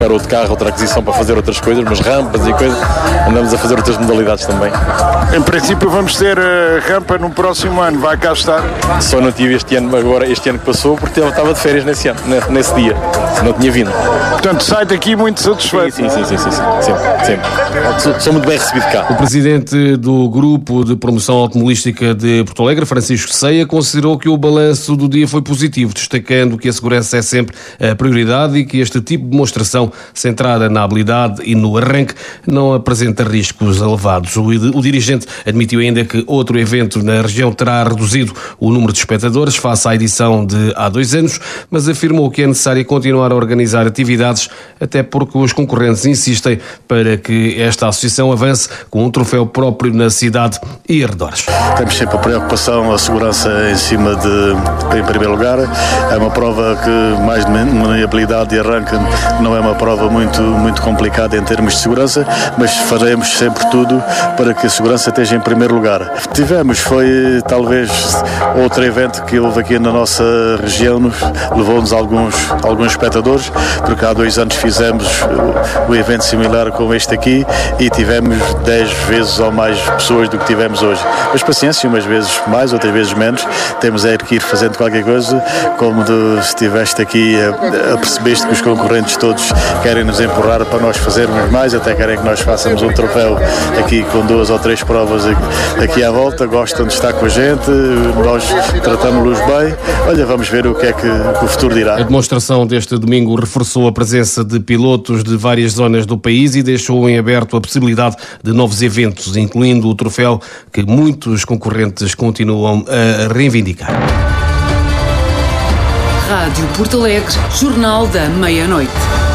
Para outro carro, outra aquisição para fazer outras coisas, mas rampas e coisas, andamos a fazer outras modalidades também. Em princípio vamos ter rampa no próximo ano, vai cá estar? Só não tive este ano que passou, porque eu estava de férias nesse dia, se não tinha vindo. Portanto, sai daqui muito satisfeito. Sim, sempre. Sou muito bem recebido cá. O presidente do Grupo de Promoção Automobilística de Porto Alegre, Francisco Ceia, considerou que o balanço do dia foi positivo, destacando que a segurança é sempre a prioridade e que este tipo de demonstração centrada na habilidade e no arranque não apresenta riscos elevados. O dirigente admitiu ainda que outro evento na região terá reduzido o número de espectadores face à edição de há 2 anos, mas afirmou que é necessário continuar a organizar atividades, até porque os concorrentes insistem para que esta associação avance com um troféu próprio na cidade e arredores. Temos sempre a preocupação, a segurança em primeiro lugar. É uma prova que mais de maniabilidade e arranque não é uma prova muito complicada em termos de segurança, mas faremos sempre tudo para que a segurança esteja em primeiro lugar. Foi talvez outro evento que houve aqui na nossa região, levou-nos alguns espectadores, porque há 2 anos fizemos um evento similar como este aqui e tivemos 10 vezes ou mais pessoas do que tivemos hoje. Mas paciência, umas vezes mais, outras vezes menos, temos que ir fazendo qualquer coisa, como estiveste aqui a percebeste que os concorrentes todos querem nos empurrar para nós fazermos mais, até querem que nós façamos um troféu aqui com 2 ou 3 provas aqui à volta, gostam de estar com a gente, nós tratamos-los bem. Olha, vamos ver o que é que o futuro dirá. A demonstração deste domingo reforçou a presença de pilotos de várias zonas do país e deixou em aberto a possibilidade de novos eventos, incluindo o troféu que muitos concorrentes continuam a reivindicar. Rádio Porto Alegre, Jornal da Meia-Noite.